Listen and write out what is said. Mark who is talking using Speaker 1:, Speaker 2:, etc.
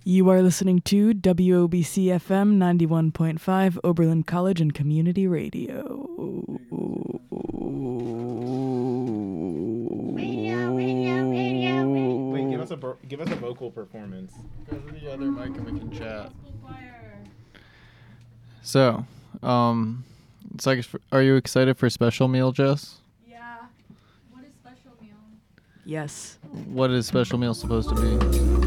Speaker 1: You are listening to WOBC FM 91.5 Oberlin College and Community Radio.
Speaker 2: Wait, give us a vocal performance.
Speaker 3: Go to the other mic and we can chat. So, it's like, are you excited for special meal, Jess?
Speaker 4: Yeah. What is special meal?
Speaker 1: Yes.
Speaker 3: What is special meal supposed to be?